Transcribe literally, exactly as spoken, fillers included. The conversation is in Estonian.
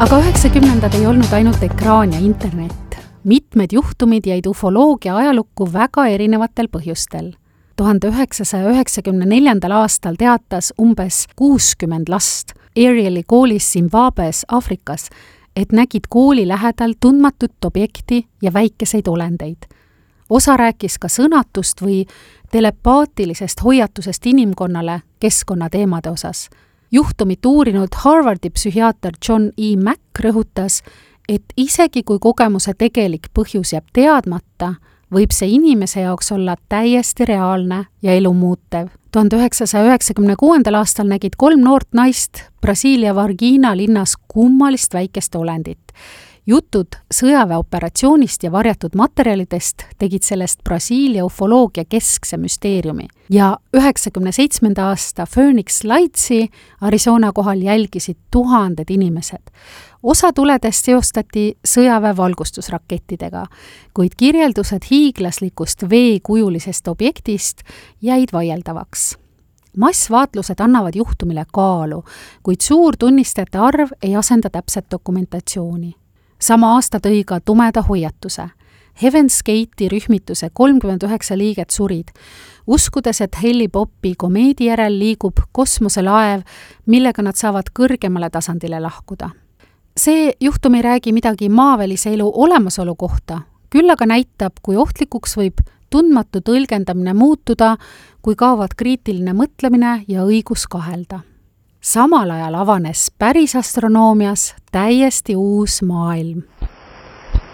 Aga üheksakümnendad ei olnud ainult ekraan ja internet. Mitmed juhtumid jäid ufoloogia ajalukku väga erinevatel põhjustel. tuhande üheksasaja üheksakümne neljandal aastal teatas umbes kuuskümmend last Arieli koolis Zimbabwes, Aafrikas, et nägid kooli lähedal tundmatut objekti ja väikeseid olendeid. Osa rääkis ka sõnatust või telepaatilisest hoiatusest inimkonnale keskkonnateemade osas. Juhtumit uurinud Harvardi psühhiaater John E. Mack rõhutas, et isegi kui kogemuse tegelik põhjus jääb teadmata, võib see inimese jaoks olla täiesti reaalne ja elumuutev. tuhande üheksasaja üheksakümne kuuendal aastal nägid kolm noort naist Brasiilia Varginha linnas kummalist väikest olendit. Jutud sõjaväeoperatsioonist ja varjatud materjalidest tegid sellest Brasiilia ufoloogia keskse müsteeriumi. Ja üheksakümne seitsmenda aasta Phoenix Lightsi Arizona kohal jälgisid tuhanded inimesed. Osa tuledest seostati sõjaväe valgustusrakettidega, kuid kirjeldused hiiglaslikust veekujulisest objektist jäid vaieldavaks. Massvaatlused annavad juhtumile kaalu, kuid suur tunnistajate arv ei asenda täpset dokumentatsiooni. Sama aasta tõi ka tumeda hoiatuse. Heaven's Gate'i rühmituse kolmkümmend üheksa liiget surid, uskudes, et Hale-Bopp'i komeedi järel liigub kosmoselaev, millega nad saavad kõrgemale tasandile lahkuda. See juhtum ei räägi midagi maavälise elu olemasolu kohta, küll aga näitab, kui ohtlikuks võib tundmatu tõlgendamine muutuda, kui kaovad kriitiline mõtlemine ja õigus kahelda. Samal ajal avanes päris astronoomias täiesti uus maailm.